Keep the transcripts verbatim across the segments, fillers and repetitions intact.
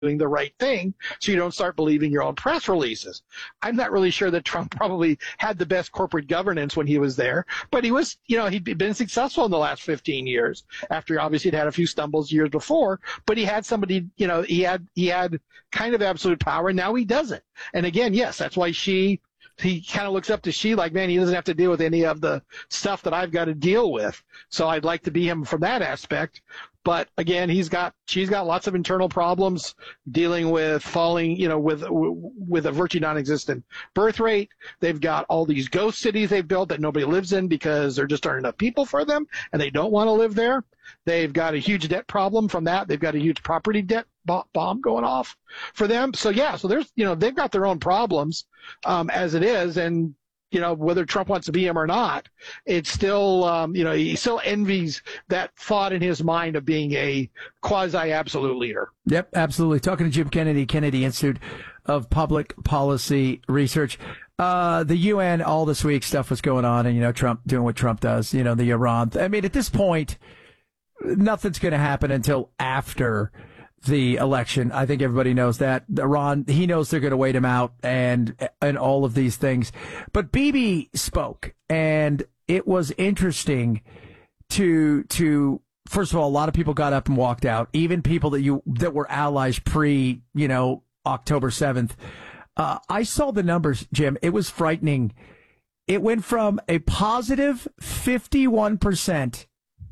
doing the right thing, so you don't start believing your own press releases. I'm not really sure that Trump probably had the best corporate governance when he was there, but he was, you know, he'd been successful in the last fifteen years after obviously he'd had a few stumbles years before, but he had somebody, you know, he had, he had kind of absolute power, and now he doesn't. And again, yes, that's why she, he kind of looks up to Xi like, man, he doesn't have to deal with any of the stuff that I've got to deal with. So I'd like to be him from that aspect. But again, he's got, she's got lots of internal problems dealing with falling, you know, with, with a virtually non-existent birth rate. They've got all these ghost cities they've built that nobody lives in because there just aren't enough people for them and they don't want to live there. They've got a huge debt problem from that. They've got a huge property debt bomb going off for them. So yeah, so there's, you know, they've got their own problems, um, as it is. And, you know, whether Trump wants to be him or not, it's still, um, you know, he still envies that thought in his mind of being a quasi-absolute leader. Yep, absolutely. Talking to Jim Kennedy, Kennedy Institute of Public Policy Research. Uh, the U N, all this week stuff was going on, and, you know, Trump doing what Trump does, you know, the Iran. I mean, at this point, nothing's going to happen until after the election. I think everybody knows that. Iran, he knows they're going to wait him out and and all of these things. But Bibi spoke, and it was interesting to to first of all, a lot of people got up and walked out, even people that you that were allies pre, you know, October seventh. Uh, I saw the numbers, Jim. It was frightening. It went from a positive fifty-one percent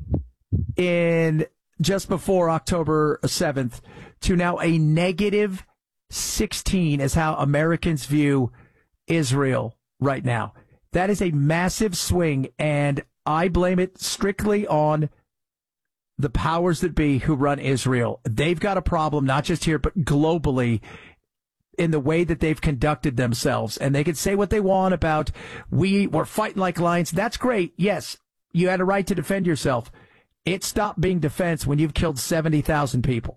in just before October seventh to now a negative sixteen is how Americans view Israel right now. That is a massive swing, and I blame it strictly on the powers that be who run Israel. They've got a problem, not just here, but globally, in the way that they've conducted themselves. And they can say what they want about, we were fighting like lions. That's great. Yes, you had a right to defend yourself. It stopped being defense when you've killed seventy thousand people.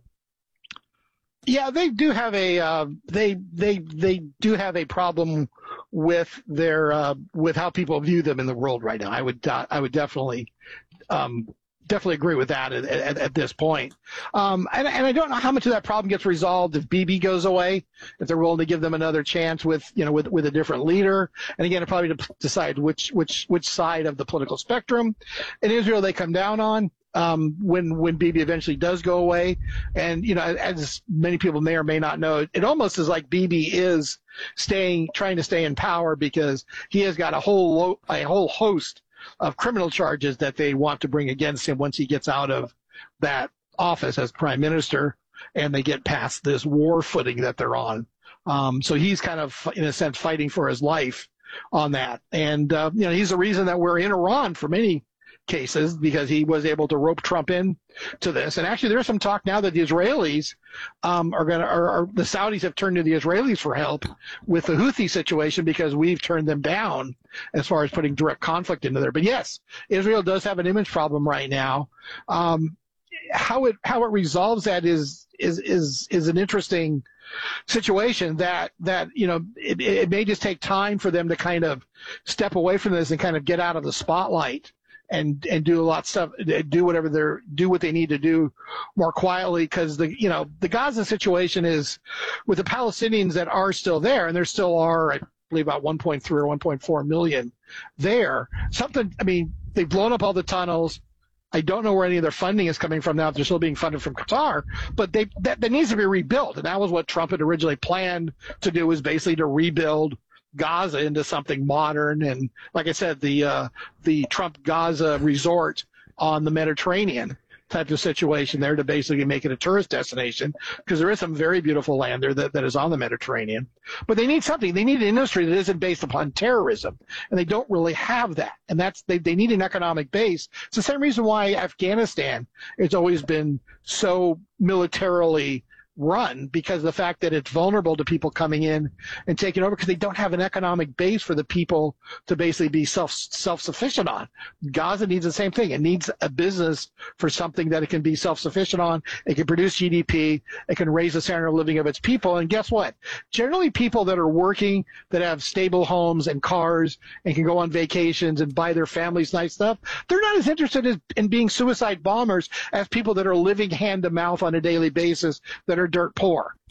Yeah, they do have a uh, they they they do have a problem with their uh, with how people view them in the world right now. I would uh, I would definitely um, definitely agree with that at, at, at this point. Um, and, and I don't know how much of that problem gets resolved if Bibi goes away, if they're willing to give them another chance with you know with with a different leader. And again, probably to decide which which which side of the political spectrum in Israel they come down on. Um, when, when Bibi eventually does go away. And, you know, as many people may or may not know, it almost is like Bibi is staying, trying to stay in power because he has got a whole, lo- a whole host of criminal charges that they want to bring against him once he gets out of that office as prime minister and they get past this war footing that they're on. Um, so he's kind of, in a sense, fighting for his life on that. And, uh, you know, he's the reason that we're in Iran for many cases because he was able to rope Trump in to this. And actually there's some talk now that the Israelis um, are going to, or, or the Saudis have turned to the Israelis for help with the Houthi situation because we've turned them down as far as putting direct conflict into there. But yes, Israel does have an image problem right now. Um, how it, how it resolves that is, is, is, is an interesting situation that, that, you know, it, it may just take time for them to kind of step away from this and kind of get out of the spotlight and and do a lot of stuff, do whatever they're, do what they need to do more quietly, because the, you know, the Gaza situation is with the Palestinians that are still there, and there still are, I believe, about one point three or one point four million there. Something, I mean, they've blown up all the tunnels. I don't know where any of their funding is coming from now. If they're still being funded from Qatar, but they that, that needs to be rebuilt, and that was what Trump had originally planned to do, was basically to rebuild Gaza into something modern. And like I said, the uh, the Trump Gaza resort on the Mediterranean type of situation there to basically make it a tourist destination, because there is some very beautiful land there that, that is on the Mediterranean. But they need something. They need an industry that isn't based upon terrorism, and they don't really have that. And that's they, they need an economic base. It's the same reason why Afghanistan has always been so militarily run, because of the fact that it's vulnerable to people coming in and taking over, because they don't have an economic base for the people to basically be self self-sufficient on. Gaza needs the same thing. It needs a business for something that it can be self-sufficient on. It can produce G D P. It can raise the standard of living of its people. And guess what? Generally, people that are working, that have stable homes and cars and can go on vacations and buy their families nice stuff, they're not as interested in being suicide bombers as people that are living hand to mouth on a daily basis, that are are dirt poor.